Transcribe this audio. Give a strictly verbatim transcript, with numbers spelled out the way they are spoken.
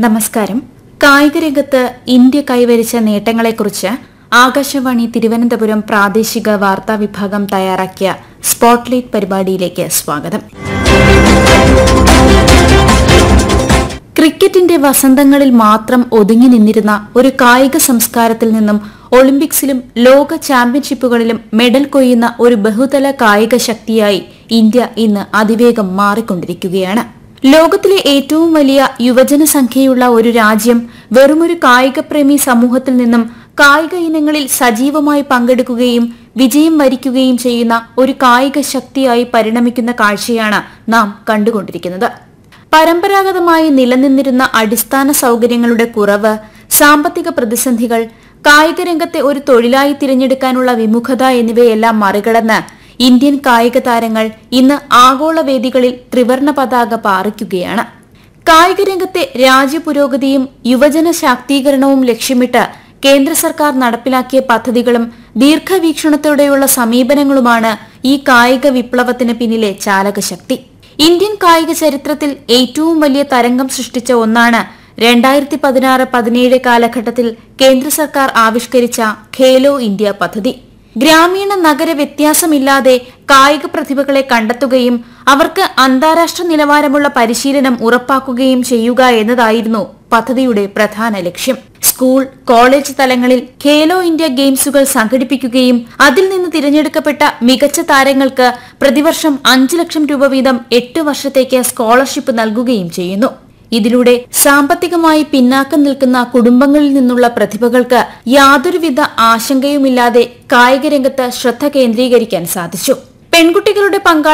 നമസ്കാരം. കായികരംഗത്ത് ഇന്ത്യ കൈവരിച്ച നേട്ടങ്ങളെക്കുറിച്ച് ആകാശവാണി തിരുവനന്തപുരം പ്രാദേശിക വാർത്താ വിഭാഗം തയ്യാറാക്കിയ സ്പോട്ട്ലൈറ്റ് പരിപാടിയിലേക്ക് സ്വാഗതം. ക്രിക്കറ്റിന്റെ വസന്തങ്ങളിൽ മാത്രം ഒതുങ്ങി നിന്നിരുന്ന ഒരു കായിക സംസ്കാരത്തിൽ നിന്നും ഒളിമ്പിക്സിലും ലോക ചാമ്പ്യൻഷിപ്പുകളിലും മെഡൽ കൊയ്യുന്ന ഒരു ബഹുതല കായിക ശക്തിയായി ഇന്ത്യ ഇന്ന് അതിവേഗം മാറിക്കൊണ്ടിരിക്കുകയാണ്. ലോകത്തിലെ ഏറ്റവും വലിയ യുവജന സംഖ്യയുള്ള ഒരു രാജ്യം വെറുമൊരു കായികപ്രേമി സമൂഹത്തിൽ നിന്നും കായിക ഇനങ്ങളിൽ സജീവമായി പങ്കെടുക്കുകയും വിജയം വരിക്കുകയും ചെയ്യുന്ന ഒരു കായിക ശക്തിയായി പരിണമിക്കുന്ന കാഴ്ചയാണ് നാം കണ്ടുകൊണ്ടിരിക്കുന്നത്. പരമ്പരാഗതമായി നിലനിന്നിരുന്ന അടിസ്ഥാന സൌകര്യങ്ങളുടെ കുറവ്, സാമ്പത്തിക പ്രതിസന്ധികൾ, കായികരംഗത്തെ ഒരു തൊഴിലായി തിരഞ്ഞെടുക്കാനുള്ള വിമുഖത എന്നിവയെല്ലാം മറികടന്ന് ഇന്ത്യൻ കായിക താരങ്ങൾ ഇന്ന് ആഗോള വേദികളിൽ ത്രിവർണ പതാക പാറിക്കുകയാണ്. കായികരംഗത്തെ രാജ്യപുരോഗതിയും യുവജന ശാക്തീകരണവും ലക്ഷ്യമിട്ട് കേന്ദ്ര സർക്കാർ നടപ്പിലാക്കിയ പദ്ധതികളും ദീർഘവീക്ഷണത്തോടെയുള്ള സമീപനങ്ങളുമാണ് ഈ കായിക വിപ്ലവത്തിന് പിന്നിലെ ചാലകശക്തി. ഇന്ത്യൻ കായിക ചരിത്രത്തിൽ ഏറ്റവും വലിയ തരംഗം സൃഷ്ടിച്ച ഒന്നാണ് രണ്ടായിരത്തി പതിനാറ് പതിനേഴ് കാലഘട്ടത്തിൽ കേന്ദ്ര സർക്കാർ ആവിഷ്കരിച്ച ഖേലോ ഇന്ത്യ പദ്ധതി. ഗ്രാമീണ നഗര വ്യത്യാസമില്ലാതെ കായിക പ്രതിഭകളെ കണ്ടെത്തുകയും അവർക്ക് അന്താരാഷ്ട്ര നിലവാരമുള്ള പരിശീലനം ഉറപ്പാക്കുകയും ചെയ്യുക എന്നതായിരുന്നു പദ്ധതിയുടെ പ്രധാന ലക്ഷ്യം. സ്കൂൾ, കോളേജ് തലങ്ങളിൽ ഖേലോ ഇന്ത്യ ഗെയിംസുകൾ സംഘടിപ്പിക്കുകയും അതിൽ നിന്ന് തിരഞ്ഞെടുക്കപ്പെട്ട മികച്ച താരങ്ങൾക്ക് പ്രതിവർഷം അഞ്ചു ലക്ഷം രൂപ വീതം എട്ട് വർഷത്തേക്ക് സ്കോളർഷിപ്പ് നൽകുകയും ചെയ്യുന്നു. ഇതിലൂടെ സാമ്പത്തികമായി പിന്നാക്കം നിൽക്കുന്ന കുടുംബങ്ങളിൽ നിന്നുള്ള പ്രതിഭകൾക്ക് യാതൊരുവിധ ആശങ്കയുമില്ലാതെ കായികരംഗത്ത് ശ്രദ്ധ കേന്ദ്രീകരിക്കാൻ സാധിച്ചു. പെൺകുട്ടികളുടെ പങ്കാളിത്തം